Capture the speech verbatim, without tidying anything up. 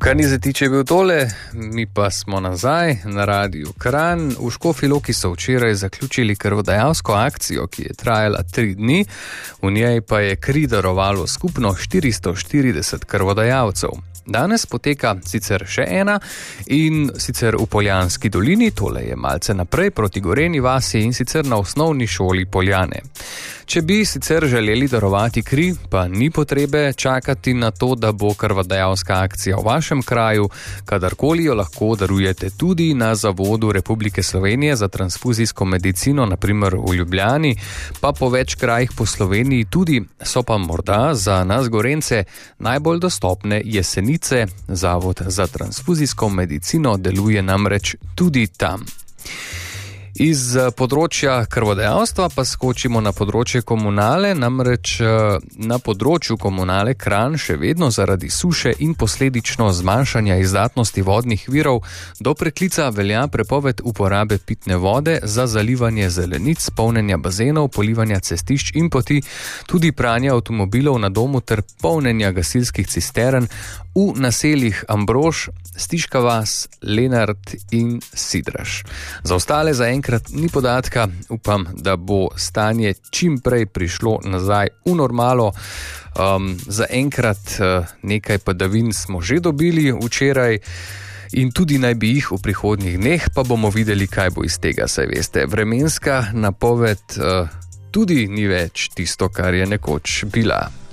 Kar ni za tiče bil tole, mi pa smo nazaj na Radiu Kranj. V Škofji Loki so včeraj zaključili krvodajalsko akcijo, ki je trajala tri dni. V njej pa je kri darovalo skupno štiristo štirideset krvodajalcev. Danes poteka sicer še ena in sicer v Poljanski dolini, tole je malce naprej proti Gorenji vasi in sicer na osnovni šoli Poljane. Če bi sicer želeli darovati kri, pa ni potrebe čakati na to, da bo krvodajalska akcija v vašem kraju. Kadarkoli jo lahko darujete tudi na Zavodu Republike Slovenije za transfuzijsko medicino, naprimer v Ljubljani, pa po več krajih po Sloveniji tudi, so pa morda za nas Gorence najbolj dostopne Jesenice. Zavod za transfuzijsko medicino deluje namreč tudi tam. Iz področja krvodajalstva pa skočimo na področje komunale, namreč na področju komunale Kranj še vedno zaradi suše in posledično zmanjšanja izdatnosti vodnih virov do preklica velja prepoved uporabe pitne vode za zalivanje zelenic, polnjenja bazenov, polivanja cestišč in poti, tudi pranja avtomobilov na domu ter polnjenja gasilskih cistern v naseljih Ambrož, Stiška vas, Lenart in Sidraž. Za ostale zaenkrat ni podatka, upam, da bo stanje čim prej prišlo nazaj v normalo. Um, zaenkrat uh, nekaj padavin smo že dobili včeraj in tudi naj bi jih v prihodnjih dneh, pa bomo videli, kaj bo iz tega, saj veste. Vremenska napoved uh, tudi ni več tisto, kar je nekoč bila.